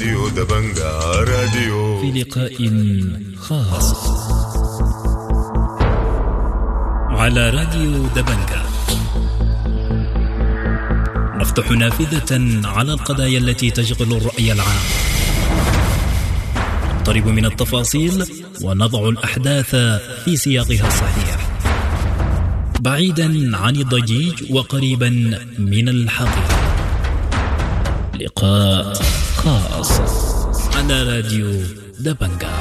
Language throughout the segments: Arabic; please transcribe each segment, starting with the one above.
راديو دبنجا راديو. في لقاء خاص على راديو دبنجا نفتح نافذة على القضايا التي تشغل الرأي العام، نقترب من التفاصيل ونضع الأحداث في سياقها الصحيح، بعيدا عن الضجيج وقريبا من الحقيقة. لقاء خاص على راديو دبنجا.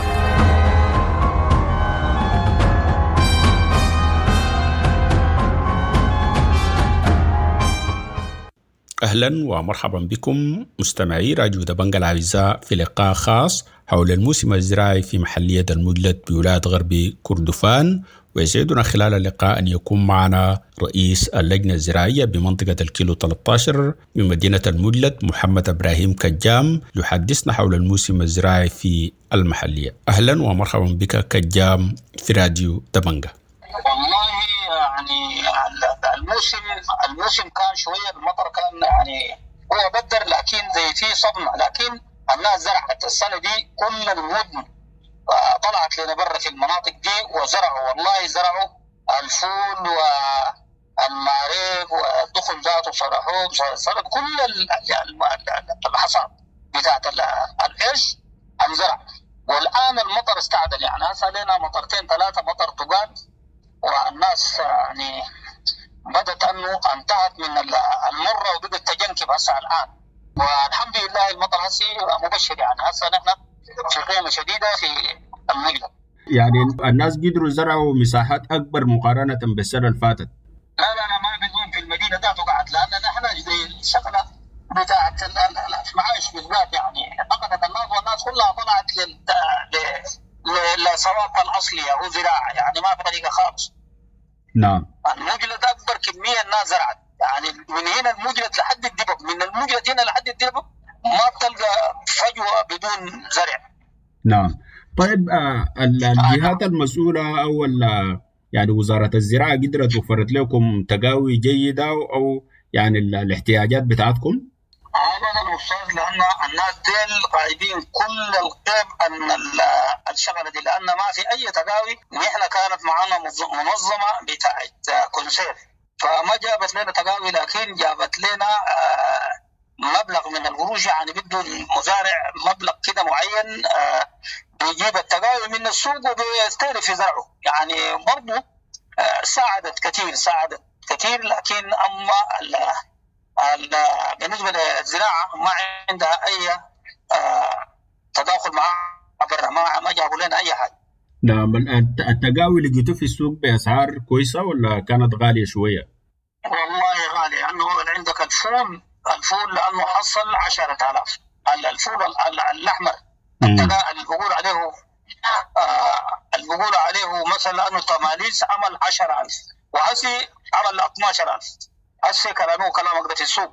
أهلا ومرحبا بكم مستمعي راديو دبنجا الأعزاء في لقاء خاص حول الموسم الزراعي في محلية المجلد بولاية غرب كردفان. ويسعدنا خلال اللقاء أن يكون معنا رئيس اللجنة الزراعية بمنطقة الكيلو 13 من مدينة المجلد محمد إبراهيم كجام يحدثنا حول الموسم الزراعي في المحلية. أهلا ومرحبا بك كجام في راديو دبنجا. والله يعني الموسم كان شوية، المطر كان يعني هو بدر، لكن زي فيه صدمة. لكن الناس زرعت السنة دي، كل المدن طلعت لنا برا في المناطق دي وزرعوا. والله زرعوا الفول والمعريق والدخن ذاته صرحوه كل الحصاد بتاعت العيش انزرع. والآن المطر استعدل، يعني هسه لنا مطرتين ثلاثة مطر تقال، والناس يعني بدت انه انتهت من المرة وبدت تجنكب هسه الآن. والحمد لله المطر هسه مبشر، يعني هسه نحن في قيمة شديدة في المجلد. يعني الناس قدروا يزرعوا مساحات أكبر مقارنة بالسنة اللي فاتت. لا أنا ما بظن في المدينة ذاته قاعد، لأن نحن زي الشغلة بتاعت المعايش بالذات، يعني فقدت الناس، والناس كلها طلعت للصواب الأصلي أو زراعة، يعني ما في طريقة خالص. نعم. المجلد أكبر كمية الناس زرعت، يعني من هنا المجلد لحد الدبب، من المجلد هنا لحد الدبب ما بتلقى فجوة بدون زرع. نعم. طيب الجهات المسؤولة أو يعني وزارة الزراعة قدرت وفرت لكم تقاوي جيدة أو يعني الاحتياجات بتاعتكم؟ أبدا أستاذ، لأن الناس ديل قاعدين كل القيم أن الشغلة دي، لأن ما في أي تقاوي. نحن كانت معنا منظمة بتاعت كونسير، فما جابت لنا تقاوي، لكن جابت لنا مبلغ من القروش، يعني بده المزارع مبلغ كده معين بيجيب التقاوي من السوق وبيستهدف في زرعه. يعني برضه ساعدت كثير، لكن أما بالنسبة للزراعة ما عندها أي تداخل معها ما جابوا لنا أي حاجة. نعم. التقاوي لقيتوه في السوق بأسعار كويسة ولا كانت غالية شوية؟ والله غالي، لأنه عندك الفول لأنه حصل 10,000. الفول الأحمر اللي بقول عليه مثلا أنه تماليز عمل 10,000 وهسي عمل 12,000. هسي كلامك ده في السوق.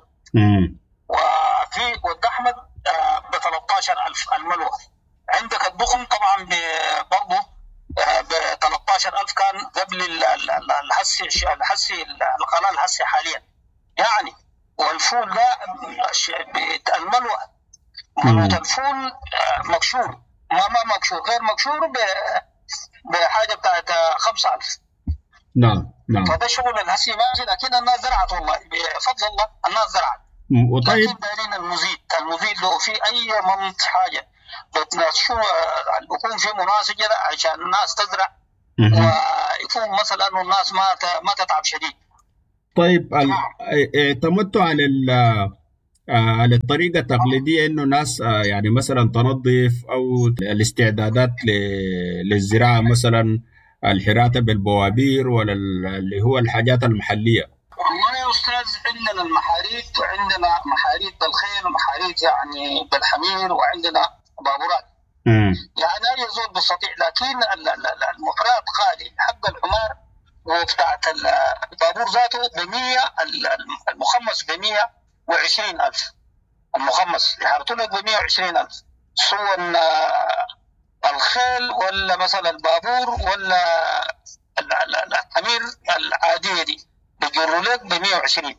والدحمد ب 13,000 الملوى. عندك الدخن طبعا برضه ب 13,000 كان قبل الحسي القناة الحسي حاليا يعني. والفول ده الملوى الفول مكشور، ما مكشور، غير مكشور بحاجة بتاعت 5,000. نعم. فده شغل الهسي ماشي، لكن الناس زرعت والله بفضل الله، الناس زرعت. وطيب لكن دارين المزيد لو في أي منط حاجة بتنشو يكون في مناسبة عشان الناس تزرع ويكون مثلا أنه الناس ما تتعب شديد. طيب اعتمدتوا على الطريقة التقليدية إنه ناس يعني مثلا تنظف أو الاستعدادات للزراعة، مثلا الحراثة بالبوابير ولا اللي هو الحاجات المحلية؟ والله يا أستاذ عندنا المحاريت، وعندنا محاريت بالخيل ومحاريت يعني بالحمير، وعندنا بابورات. يعني أي زول بيستطيع، لكن المحرات غالي. حق الحمار وبتاعت البابور ذاته ب100، المخمس ب120,000. المخمس يحرطوا لك ب120,000، سواء الخيل ولا مثلا البابور ولا الحمير العادية دي بيجروا لك ب120.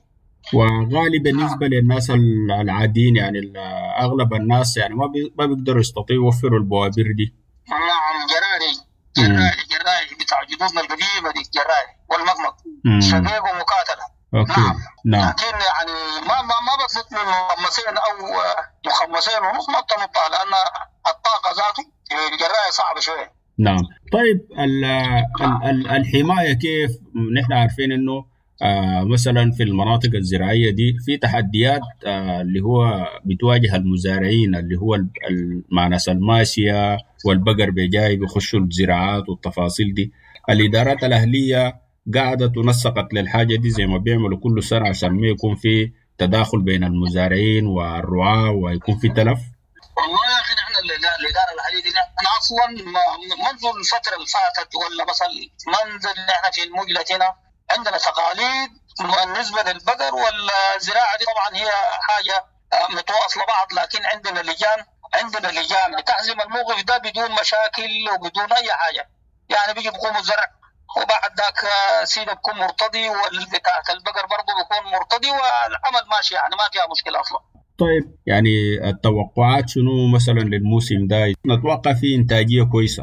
وغالبا بالنسبة للناس العاديين يعني أغلب الناس يعني ما بيقدروا يستطيعوا يوفروا البوابير دي. نعم، جراري بتاع جدودنا القديمة دي، جراري والمقمق شقيق ومقاتلة. نعم. لكن يعني ما بطلت من مخمسين أو مخمسين ونص ما بتنطها، لأن الطاقة ذاته الجراري صعبة شوية. نعم. طيب الحماية كيف؟ نحن عارفين إنه مثلا في المناطق الزراعية دي في تحديات اللي هو بتواجه المزارعين، اللي هو مع ناس الماشية والبقر بجاي بيخشوا الزراعات والتفاصيل دي. الإدارات الأهلية قاعدة تنسقت للحاجة دي زي ما بيعملوا كل سنة عشان ما يكون في تداخل بين المزارعين والرعاة ويكون في تلف. والله يا أخي نحن الإدارة الأهلية دي أنا أصلا منذ الفترة اللي فاتت ولا مثلا منذ اللي احنا في المجلة هنا عندنا تقاليد بالنسبة للبقر والزراعة دي. طبعا هي حاجة متواصلة بعض، لكن عندنا لجان بتحزم الموقف ده بدون مشاكل وبدون أي حاجة. يعني بيجي بيقوموا زرع وبعد ذاك سيدة بيكون مرتضي والبتاع البقر برضه بيكون مرتضي والعمل ماشي، يعني ما فيها مشكلة أصلا. طيب يعني التوقعات شنو مثلا للموسم ده؟ نتوقع فيه إنتاجية كويسة.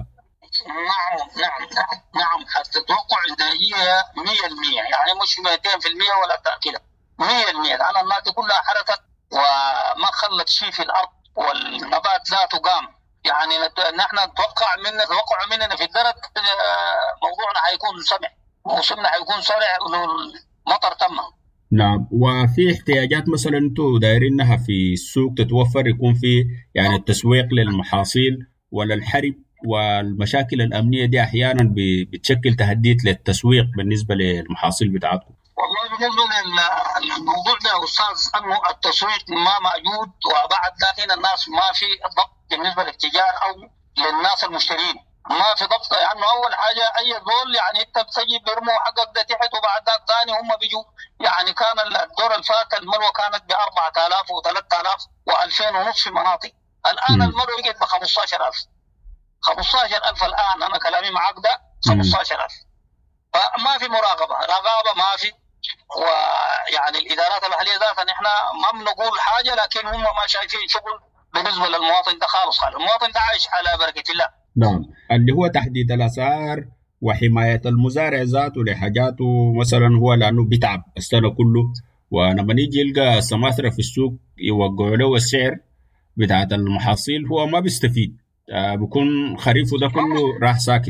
نعم التوقع إنتاجية 100%، يعني مش 200% ولا تأكيد 100%، لأن الناس كلها حركت وما خلت شيء في الأرض والنبات ذاته قام. يعني نحن نتوقع مننا في الدرج موضوعنا حيكون سمح، موسمنا حيكون سريع والمطر تم. نعم. وفي احتياجات مثلا انتم دايرينها في السوق تتوفر، يكون في يعني التسويق للمحاصيل ولا الحرب والمشاكل الأمنية دي أحيانا بتشكل تهديد للتسويق بالنسبة للمحاصيل بتاعتكم؟ والله بالنسبة للموضوع ده يا أستاذ أنه التسويق ما موجود، وبعد ذلك الناس ما في ضبط بالنسبة للتجار أو للناس المشترين، ما في ضبط. يعني أول حاجة أي دول يعني أنت بتجي بيرموا حقك ده تحت وبعد ذلك ثاني هم بيجوا. يعني كان الدور الفات المروة كانت ب4000 و3000 و2000 ونص في مناطق، الآن المروة بقت ب15000 الآن. أنا كلامي معك ده 15000. فما في رقابة ما في. ويعني الإدارات الأهلية ذاتها نحن ما بنقول حاجة، لكن هم ما شايفين شغل بالنسبة للمواطن ده خالص. المواطن ده عايش على بركة الله. نعم. اللي هو تحديد الأسعار وحماية المزارع ذاته لحاجاته مثلا، هو لأنه بيتعب السنة كله، ولما نيجي يلقى السماسرة في السوق يوقعوا له السعر بتاعت المحاصيل هو ما بيستفيد، بيكون خريفه ده كله راح ساكت.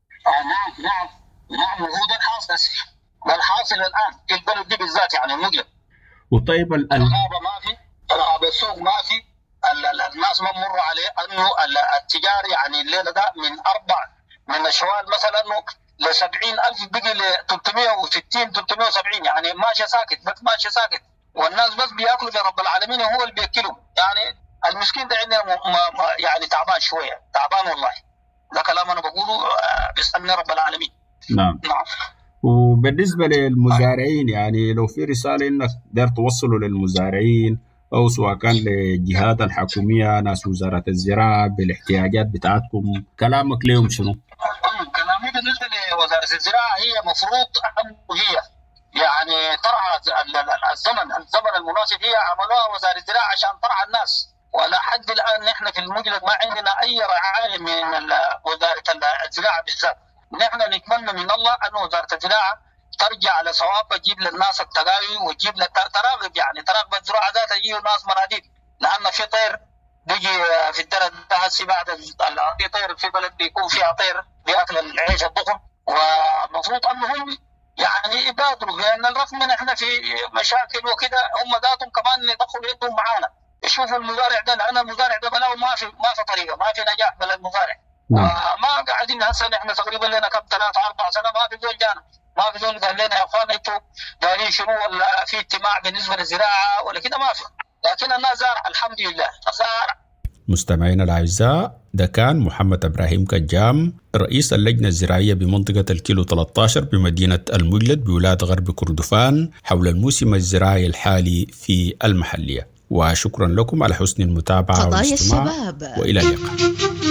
نعم هو ده الحاصل الآن في البلد دي بالذات، يعني المجلة. وطيب الرقابة ما في، رقابة السوق ما في، الناس ما مروا عليه انه التجار يعني الليلة ده من الشوال مثلا انه ل70,000 بقي ل360 370، يعني ماشي ساكت بس ماشي ساكت، والناس بس بياكلوا برب العالمين وهو اللي بياكلهم. يعني المسكين ده عندنا يعني تعبان شوية، تعبان والله. ده كلام انا بقوله بيسألني رب العالمين. نعم. وبالنسبة للمزارعين يعني لو في رسالة إنك دار توصلوا للمزارعين أو سواء كان للجهات الحكومية ناس وزارة الزراعة بالاحتياجات بتاعتكم، كلامك لهم شنو؟ كلامي بالنسبة لوزارة الزراعة هي مفروض هي يعني ترعى الزمن المناسب، هي عملوها وزارة الزراعة عشان ترعى الناس. ولا حد الآن نحن في المجلد ما عندنا أي رعاية من وزارة الزراعة بالذات. نحن نتمنى من الله أن وزارة الزراعة ترجع على صواب، تجيب للناس التقاوي وتجيب تراقب، يعني تراقب الزراعة ذاتها، يجيوا ناس مناديب، لأن في طير بيجي في الدرج ده بعد في طير في بلد بيكون فيها طير بياكل العيش الضخم، ومفروض أنهم يعني يبادروا، لأن رغم من احنا في مشاكل وكذا هم ذاتهم كمان يدخلوا يدهم معانا يشوفوا المزارع ده، لأن المزارع ده بلاو ما في طريقة، ما في نجاح بلا المزارع. ما قاعدين هسه احنا تقريبا لنا كم 3-4 سنة ما في زول جانا، ما في زول قال لنا يا اخوان انتوا دايرين شنو ولا في اجتماع بالنسبة للزراعة ولا كده، ما في. لكن الناس زارع الحمد لله زارع. مستمعينا الأعزاء، ده كان محمد إبراهيم كجام رئيس اللجنة الزراعية بمنطقة الكيلو 13 بمدينة المجلد بولاية غرب كردفان حول الموسم الزراعي الحالي في المحلية. وشكرا لكم على حسن المتابعة والاستماع، وإلى اللقاء.